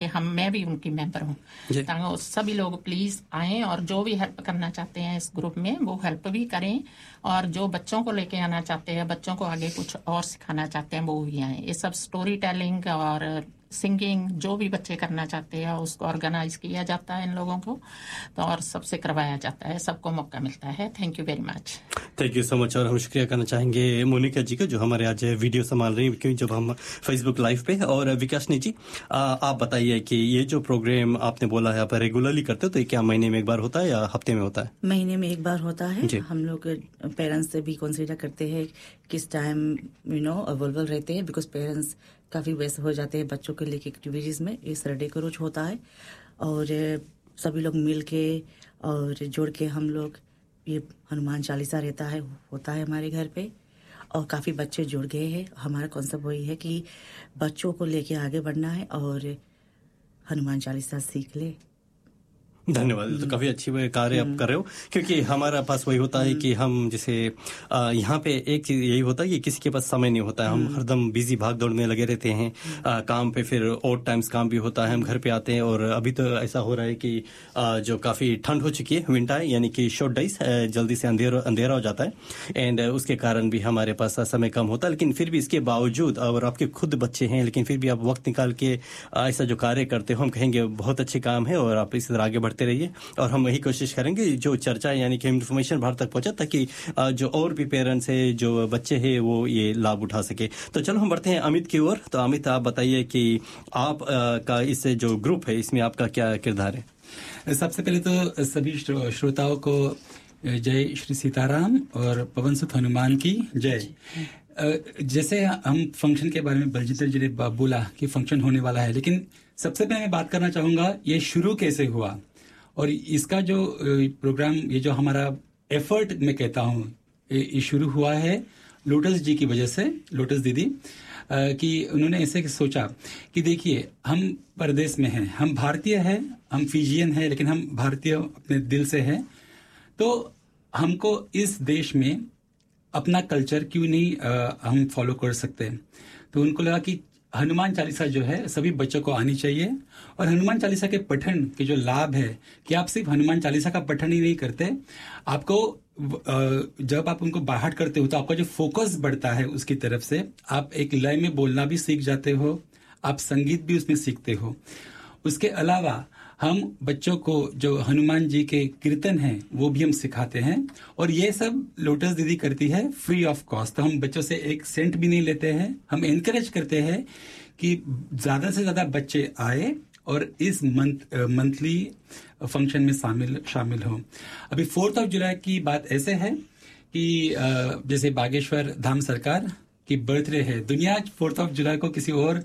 मैं भी उनकी मेंबर हूँ। तो सभी लोग प्लीज आएं और जो भी हेल्प करना चाहते हैं इस ग्रुप में वो हेल्प भी करें, और जो बच्चों को लेके आना चाहते हैं, बच्चों को आगे कुछ और सिखाना चाहते हैं, वो भी आए। ये सब स्टोरी टेलिंग और सिंगिंग जो भी बच्चे करना चाहते हैं उसको ऑर्गेनाइज किया जाता है इन लोगों को, तो और सबसे करवाया जाता है, सबको मौका मिलता है। Thank you very much. Thank you so much. और हम शुक्रिया करना चाहेंगे मोनिका जी का जो हमारे आज वीडियो संभाल रही है क्योंकि जब हम फेसबुक लाइव पे। और विकासनी जी आप बताइए कि ये जो प्रोग्राम आपने बोला है आप रेगुलरली करते हो, तो ये क्या महीने में एक बार होता है या हफ्ते में होता है? महीने में एक बार होता है। हम लोग पेरेंट्स से भी कंसीडर करते हैं किस टाइम अवेलेबल रहते हैं, बिकॉज पेरेंट्स काफ़ी व्यस्त हो जाते हैं बच्चों के लेके एक्टिविटीज़ में। इस सैटरडे को रोज होता है और सभी लोग मिल के और जोड़ के हम लोग ये हनुमान चालीसा रहता है, होता है हमारे घर पे, और काफ़ी बच्चे जुड़ गए हैं। हमारा कॉन्सेप्ट वही है कि बच्चों को लेके आगे बढ़ना है और हनुमान चालीसा सीख ले। धन्यवाद। तो काफी अच्छी कार्य आप कर रहे हो, क्योंकि हमारा पास वही होता है कि हम जैसे यहाँ पे एक चीज यही होता है कि किसी के पास समय नहीं होता है, हम हरदम बिजी भाग दौड़ में लगे रहते हैं काम पे, फिर ओड टाइम्स काम भी होता है, हम घर पे आते हैं। और अभी तो ऐसा हो रहा है कि जो काफी ठंड हो चुकी है, विंटर यानी कि शॉर्ट डेज, जल्दी से अंधेरा हो जाता है, एंड उसके कारण भी हमारे पास समय कम होता है। लेकिन फिर भी इसके बावजूद, और आपके खुद बच्चे हैं लेकिन फिर भी आप वक्त निकाल के ऐसा जो कार्य करते हो, हम कहेंगे बहुत अच्छे काम है और आप इस तरह आगे बढ़ते रहिए। और हम वही कोशिश करेंगे जो चर्चा यानी कि इन्फॉर्मेशन बाहर तक पहुंचे ताकि जो और भी पेरेंट्स है, जो बच्चे हैं, वो ये लाभ उठा सके। तो चलो हम बढ़ते हैं अमित की ओर। तो अमित आप बताइए कि आप का इस जो ग्रुप है इसमें आपका क्या किरदार है? सबसे पहले तो सभी श्रोताओं को जय श्री सीताराम और पवन सुत हनुमान की जय। जैसे हम फंक्शन के बारे में बलजिंदर जी ने बोला कि फंक्शन होने वाला है, लेकिन सबसे पहले मैं बात करना चाहूंगा ये शुरू कैसे हुआ। और इसका जो प्रोग्राम, ये जो हमारा एफर्ट मैं कहता हूँ, ये शुरू हुआ है लोटस जी की वजह से, लोटस दीदी, कि उन्होंने ऐसे सोचा कि देखिए हम परदेश में हैं, हम भारतीय हैं, हम फिजियन हैं, लेकिन हम भारतीय अपने दिल से हैं, तो हमको इस देश में अपना कल्चर क्यों नहीं हम फॉलो कर सकते। तो उनको लगा कि हनुमान चालीसा जो है सभी बच्चों को आनी चाहिए। और हनुमान चालीसा के पठन के जो लाभ है कि आप सिर्फ हनुमान चालीसा का पठन ही नहीं करते, आपको जब आप उनको बाहर करते हो तो आपका जो फोकस बढ़ता है उसकी तरफ से, आप एक लय में बोलना भी सीख जाते हो, आप संगीत भी उसमें सीखते हो। उसके अलावा हम बच्चों को जो हनुमान जी के कीर्तन हैं वो भी हम सिखाते हैं, और ये सब लोटस दीदी करती है फ्री ऑफ कॉस्ट। तो हम बच्चों से एक सेंट भी नहीं लेते हैं। हम एनकरेज करते हैं कि ज्यादा से ज्यादा बच्चे आए और इस मंथली फंक्शन में शामिल हो। अभी 4 जुलाई की बात ऐसे है कि जैसे बागेश्वर धाम सरकार की बर्थडे है, दुनिया 4 जुलाई को किसी और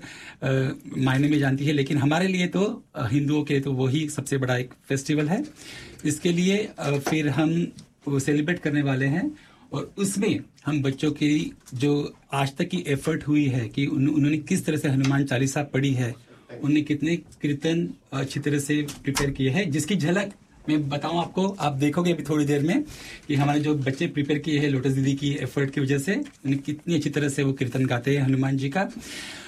मायने में जानती है, लेकिन हमारे लिए तो हिंदुओं के तो वही सबसे बड़ा एक फेस्टिवल है। इसके लिए फिर हम वो सेलिब्रेट करने वाले हैं, और उसमें हम बच्चों की जो आज तक की एफर्ट हुई है कि उन्होंने किस तरह से हनुमान चालीसा पढ़ी है, उन्होंने कितने कीर्तन अच्छी तरह से प्रिपेयर किए हैं, जिसकी झलक मैं बताऊं आपको, आप देखोगे अभी थोड़ी देर में कि हमारे जो बच्चे प्रिपेयर किए हैं लोटस दीदी की एफर्ट की वजह से, उन्हें कितनी अच्छी तरह से वो कीर्तन गाते हैं हनुमान जी का,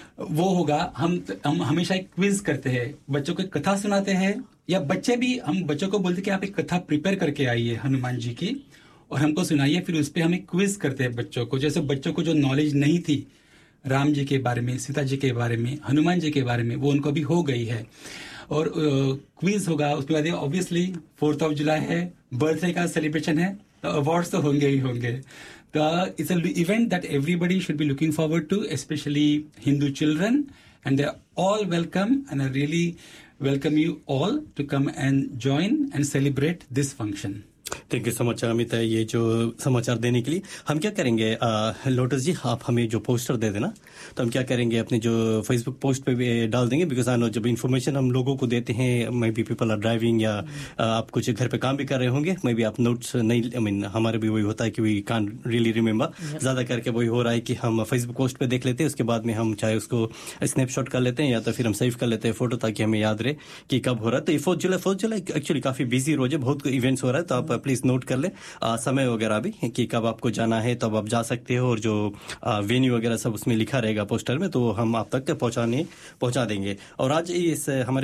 वो होगा। हम हमेशा एक क्विज करते हैं, बच्चों को कथा सुनाते हैं, या बच्चे भी, हम बच्चों को बोलते हैं कि आप एक कथा प्रिपेयर करके आइए हनुमान जी की और हमको सुनाइए, फिर उस पर हम एक क्विज करते हैं बच्चों को। जैसे बच्चों को जो नॉलेज नहीं थी राम जी के बारे में, सीता जी के बारे में, हनुमान जी के बारे में, वो उनको भी हो गई है। और क्विज होगा, उसके बाद ऑब्वियसली 4 जुलाई है, बर्थडे का सेलिब्रेशन है, तो अवार्ड्स तो होंगे ही होंगे। तो it's an event that everybody should be looking forward to, specially Hindu children, and they are all welcome, and I really welcome you all to come and join and celebrate this function. Thank you so much Amit, ये जो समाचार देने के लिए। हम क्या करेंगे lotus जी, आप हमें जो पोस्टर दे देना, तो हम क्या करेंगे अपने जो फेसबुक पोस्ट पे भी डाल देंगे, बिकॉज आई नो जब इन्फॉर्मेशन हम लोगों को देते हैं, may be people are driving या आप कुछ घर पे काम भी कर रहे होंगे, मे बी आप नोट्स नहीं, आई मीन हमारे भी वही होता है कि वी कांट रियली रिमेम्बर, ज्यादा करके वही हो रहा है कि हम फेसबुक पोस्ट पे देख लेते हैं, उसके बाद में हम चाहे उसको स्नैपशॉट कर लेते हैं या तो फिर हम सेव कर लेते हैं फोटो, ताकि हमें याद रहे कि कब हो रहा है। तो ये 4 जुलाई एक्चुअली काफी बिजी रोज है, बहुत इवेंट्स हो रहा है, तो आप प्लीज नोट कर ले समय वगैरह भी कि कब आपको जाना है, तब आप जा सकते हो, और जो वेन्यू वगैरह सब उसमें लिखा रहेगा पोस्टर में, तो हम आप तक पहुंचा देंगे। और आज इस हमारे